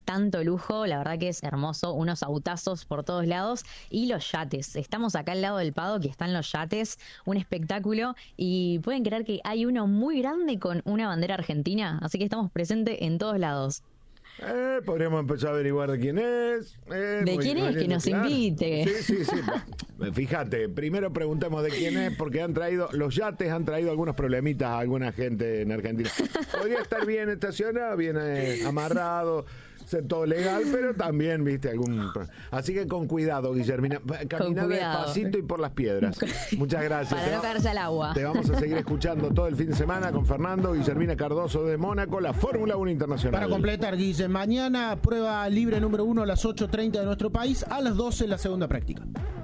tanto lujo, la verdad que es hermoso, unos autazos por todos lados y los yates. Estamos acá al lado del paddock que están los yates, un espectáculo y pueden creer que hay uno muy grande con una bandera argentina, así que estamos presentes en todos lados. Podríamos empezar a averiguar de quién es. ¿De quién es? Que nos invite. Sí. Fíjate, primero preguntemos de quién es, porque los yates han traído algunos problemitas a alguna gente en Argentina. Podría estar bien estacionado, bien amarrado, ser todo legal, pero también, viste, Así que con cuidado, Guillermina. Camina despacito y por las piedras. Muchas gracias. Para no caerse al agua. Te vamos a seguir escuchando todo el fin de semana con Fernando, Guillermina Cardoso de Mónaco, la Fórmula 1 Internacional. Para completar, Guille, mañana prueba libre número 1 a las 8:30 de nuestro país, a las 12 la segunda práctica.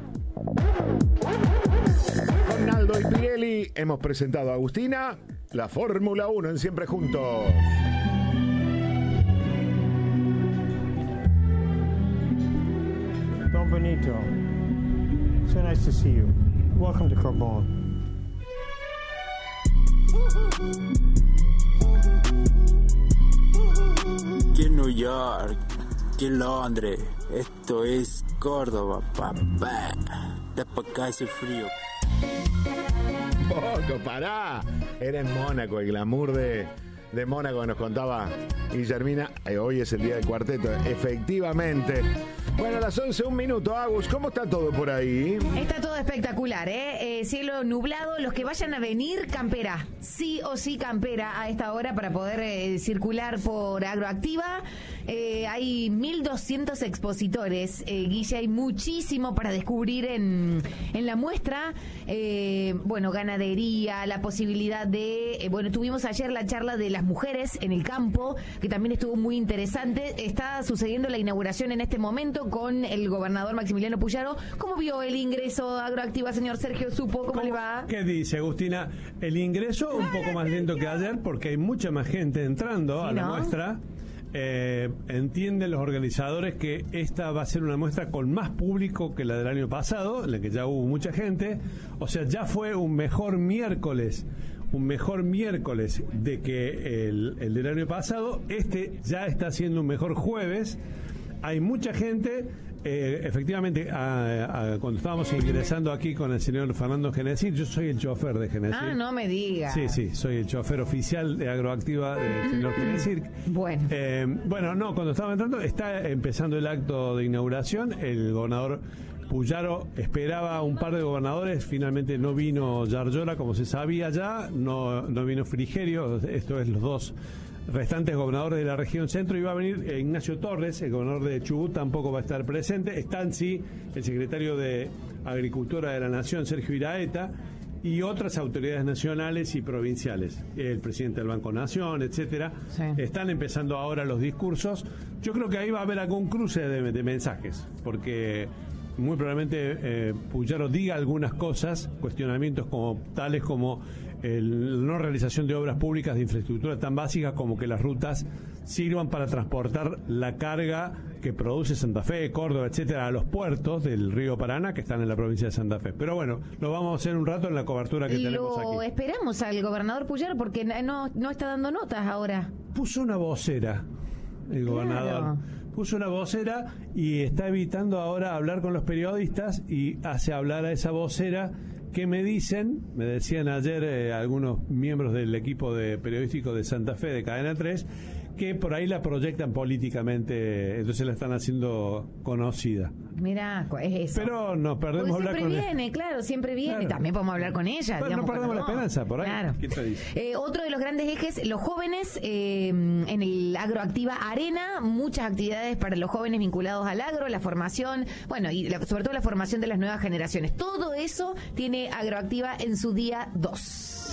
Con Naldo y Pirelli hemos presentado a Agustina, la Fórmula 1 en Siempre Juntos. Don Benito, so nice to see you. Welcome to Carbon. Aquí en New York, aquí en Londres, esto es Córdoba, papá. De para acá hace frío. Poco, pará. Era en Mónaco, el glamour de Mónaco que nos contaba Guillermina. Hoy es el día del cuarteto, efectivamente. Bueno, a las 11, un minuto, Agus, ¿cómo está todo por ahí? Está todo espectacular, cielo nublado, los que vayan a venir, campera, sí o sí campera a esta hora para poder circular por Agroactiva. Hay 1.200 expositores, Guille, hay muchísimo para descubrir en la muestra. Ganadería, la posibilidad de... tuvimos ayer la charla de las mujeres en el campo, que también estuvo muy interesante. Está sucediendo la inauguración en este momento con el gobernador Maximiliano Puyaro. ¿Cómo vio el ingreso a Agroactiva, señor Sergio Supo? ¿Cómo le va? ¿Qué dice, Agustina? El ingreso un poco más lento que ayer porque hay mucha más gente entrando a la muestra. Entienden los organizadores que esta va a ser una muestra con más público que la del año pasado, en la que ya hubo mucha gente. O sea, ya fue un mejor miércoles de que el del año pasado. Este ya está siendo un mejor jueves. Hay mucha gente. Efectivamente, cuando estábamos ingresando aquí con el señor Fernando Genesir, yo soy el chofer de Genesir. Ah, no me diga. Sí, soy el chofer oficial de Agroactiva del señor Genesir. Bueno. Cuando estaba entrando, está empezando el acto de inauguración. El gobernador Puyaro esperaba un par de gobernadores, finalmente no vino Yarlora, como se sabía ya, no vino Frigerio, esto es los dos restantes gobernadores de la región centro. Iba a venir Ignacio Torres, el gobernador de Chubut, tampoco va a estar presente. Están sí el secretario de Agricultura de la Nación, Sergio Iraeta, y otras autoridades nacionales y provinciales, el presidente del Banco Nación, etcétera. Sí. Están empezando ahora los discursos. Yo creo que ahí va a haber algún cruce de mensajes, porque muy probablemente Puyaro diga algunas cosas, cuestionamientos tales como la no realización de obras públicas de infraestructura tan básicas como que las rutas sirvan para transportar la carga que produce Santa Fe, Córdoba, etcétera, a los puertos del río Paraná, que están en la provincia de Santa Fe. Pero bueno, lo vamos a hacer un rato en la cobertura que tenemos aquí. Lo esperamos al gobernador Puyaro porque no está dando notas ahora. Puso una vocera el gobernador. Claro. Puso una vocera y está evitando ahora hablar con los periodistas y hace hablar a esa vocera. ¿Qué me decían ayer algunos miembros del equipo periodístico de Santa Fe, de Cadena 3, que por ahí la proyectan políticamente, entonces la están haciendo conocida. Mirá, es eso. Pero no perdemos hablar con ella. Siempre viene, claro, siempre viene. Claro. También podemos hablar con ella. Pero digamos, no perdemos la esperanza, por ahí. Claro. ¿Quién te dice? Otro de los grandes ejes, los jóvenes en el Agroactiva Arena, muchas actividades para los jóvenes vinculados al agro, la formación, y sobre todo la formación de las nuevas generaciones. Todo eso tiene Agroactiva en su día 2.